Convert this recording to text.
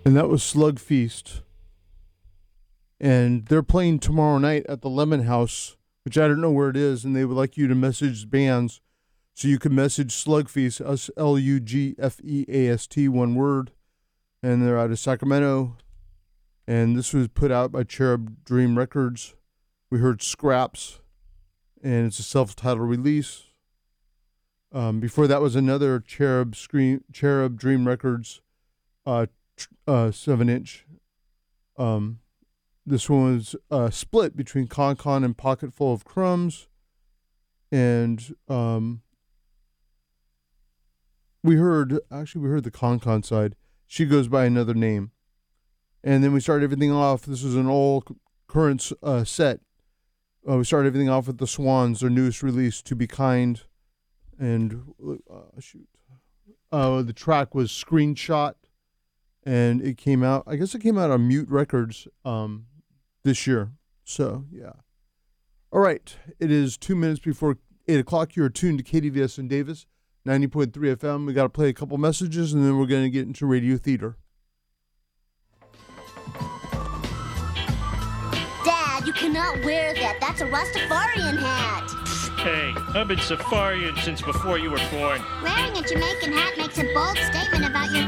And that was Slug Feast. And they're playing tomorrow night at the Lemon House, which I don't know where it is, and they would like you to message bands. So you can message Slug Feast, SLUGFEAST, one word. And they're out of Sacramento. And this was put out by Cherub Dream Records. We heard Scraps, and it's a self-titled release. Before that was another Cherub Dream Records 7-inch. This one was split between Con and Pocketful of Crumbs. And we heard the Con side. She goes by another name. And then we started everything off. This is an old current set. We started everything off with the Swans, their newest release, To Be Kind. And the track was Screenshot. And it came out on Mute Records this year. So, yeah. All right. It is 2 minutes before 8 o'clock. You're tuned to KDVS in Davis, 90.3 FM. We got to play a couple messages, and then we're going to get into Radio Theater. Dad, you cannot wear that. That's a Rastafarian hat. Hey, I've been Safarian since before you were born. Wearing a Jamaican hat makes a bold statement about your